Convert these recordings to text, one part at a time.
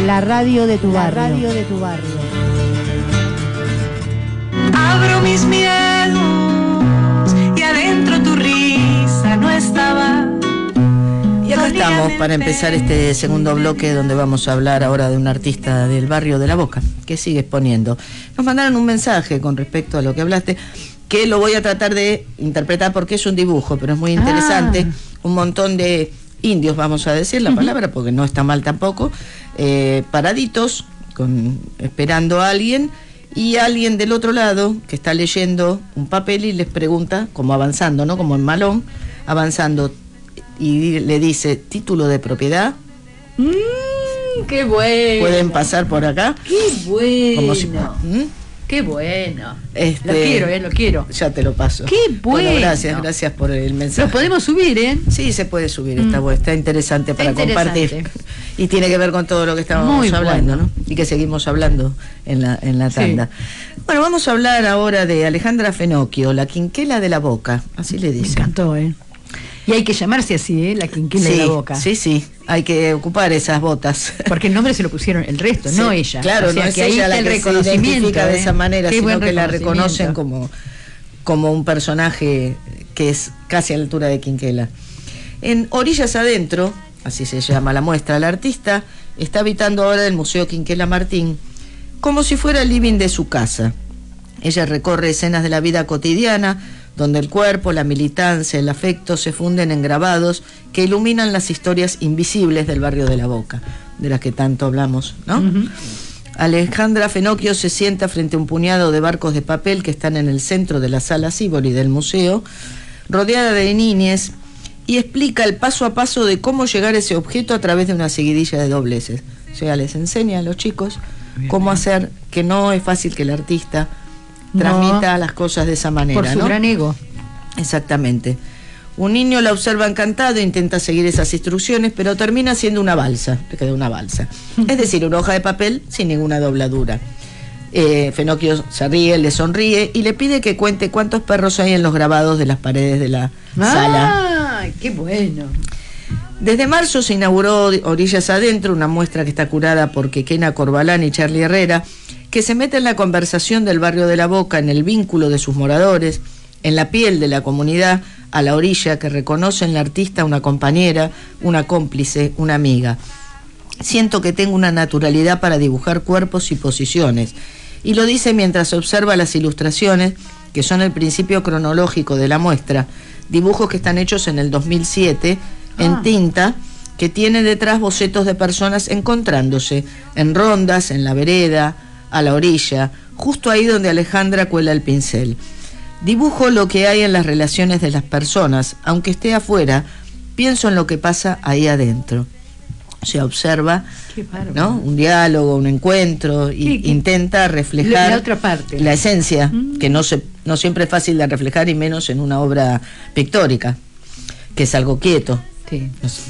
La radio de tu barrio. radio de tu barrio. Abro mis miedos y adentro tu risa no estaba. Y acá estamos para empezar este segundo bloque donde vamos a hablar ahora de un artista del barrio de La Boca que sigue exponiendo. Nos mandaron un mensaje con respecto a lo que hablaste, que lo voy a tratar de interpretar porque es un dibujo, pero es muy interesante. Un montón de indios, vamos a decir la palabra, porque no está mal tampoco, paraditos, esperando a alguien, y alguien del otro lado que está leyendo un papel y les pregunta, como avanzando, ¿no? Como en malón, avanzando, y le dice, ¿título de propiedad? ¡Qué bueno! ¿Pueden pasar por acá? ¡Qué bueno! Como si, ¡Qué bueno! Lo quiero, lo quiero. Ya te lo paso. ¡Qué bueno! Gracias por el mensaje. Lo podemos subir, ¿eh? Sí, se puede subir, está interesante para compartir. Y tiene que ver con todo lo que estábamos hablando, ¿no? Y que seguimos hablando en la tanda. Sí. Bueno, vamos a hablar ahora de Alejandra Fenocchio, la quinquela de La Boca, así le dicen. Me encantó, ¿eh? Y hay que llamarse así, la quinquela de La Boca. Sí, hay que ocupar esas botas. Porque el nombre se lo pusieron el resto, no ella. Claro, o sea, no es que ahí ella la que se identifica de esa manera, sino que la reconocen como un personaje que es casi a la altura de Quinquela. En Orillas Adentro, así se llama la muestra, la artista está habitando ahora el Museo Quinquela Martín como si fuera el living de su casa. Ella recorre escenas de la vida cotidiana, donde el cuerpo, la militancia, el afecto se funden en grabados que iluminan las historias invisibles del barrio de La Boca, de las que tanto hablamos, ¿no? Alejandra Fenocchio se sienta frente a un puñado de barcos de papel que están en el centro de la sala Sívori del museo, rodeada de niñes, y explica el paso a paso de cómo llegar a ese objeto a través de una seguidilla de dobleces. O sea, les enseña a los chicos cómo hacer, que no es fácil que el artista transmita las cosas de esa manera, por su gran ego. Exactamente. Un niño la observa encantado e intenta seguir esas instrucciones, pero termina siendo una balsa, le queda una balsa. Es decir, una hoja de papel sin ninguna dobladura. Fenocchio se ríe, le sonríe y le pide que cuente cuántos perros hay en los grabados de las paredes de la sala. ¡Ay, qué bueno! Desde marzo se inauguró Orillas Adentro, una muestra que está curada por Quequena Corbalán y Charlie Herrera, que se mete en la conversación del barrio de La Boca, en el vínculo de sus moradores, en la piel de la comunidad, a la orilla, que reconoce en la artista una compañera, una cómplice, una amiga. Siento que tengo una naturalidad para dibujar cuerpos y posiciones, y lo dice mientras observa las ilustraciones, que son el principio cronológico de la muestra, dibujos que están hechos en el 2007, en tinta, que tiene detrás bocetos de personas encontrándose en rondas, en la vereda, a la orilla, justo ahí donde Alejandra cuela el pincel. Dibujo lo que hay en las relaciones de las personas, aunque esté afuera, pienso en lo que pasa ahí adentro. O sea, observa, ¿no? Un diálogo, un encuentro, y intenta reflejar la otra parte, la esencia, que no siempre es fácil de reflejar, y menos en una obra pictórica, que es algo quieto. Sí. No sé.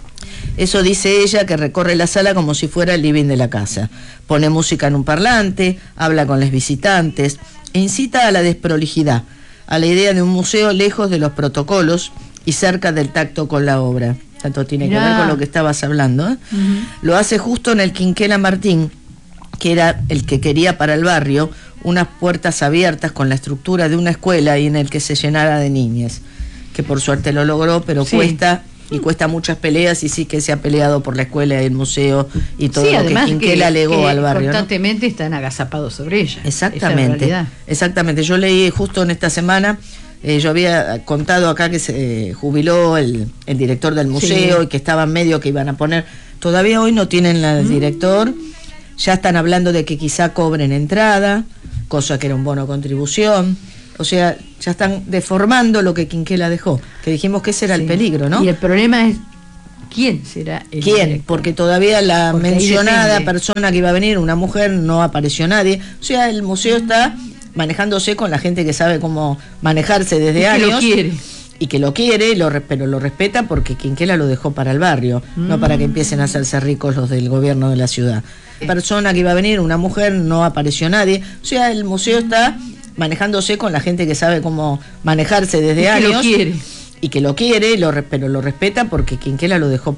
Eso dice ella, que recorre la sala como si fuera el living de la casa. Pone música en un parlante, habla con los visitantes e incita a la desprolijidad, a la idea de un museo lejos de los protocolos y cerca del tacto con la obra. Tanto tiene que ver con lo que estabas hablando, ¿eh? Lo hace justo en el Quinquela Martín, que era el que quería para el barrio unas puertas abiertas con la estructura de una escuela y en el que se llenara de niñas, que por suerte lo logró, pero cuesta muchas peleas, y sí que se ha peleado por la escuela y el museo y todo lo que Quinquela legó al barrio, constantemente, ¿no? Están agazapados sobre ella. Exactamente. Yo leí justo en esta semana, yo había contado acá que se jubiló el director del museo, y que estaban medio que iban a poner, todavía hoy no tienen el director, ya están hablando de que quizá cobren entrada, cosa que era un bono contribución. O sea, ya están deformando lo que Quinquela dejó, que dijimos que ese era el peligro, ¿no? Y el problema es, ¿quién será el director? Porque todavía la mencionada persona que iba a venir, una mujer, no apareció nadie. O sea, el museo está manejándose con la gente que sabe cómo manejarse desde años. Y que lo quiere, pero lo respeta, porque Quinquela lo dejó para el barrio, no para que empiecen a hacerse ricos los del gobierno de la ciudad. La persona que iba a venir, una mujer, no apareció nadie. O sea, el museo está manejándose con la gente que sabe cómo manejarse desde años. Y que lo quiere, pero lo respeta, porque Quinquela lo dejó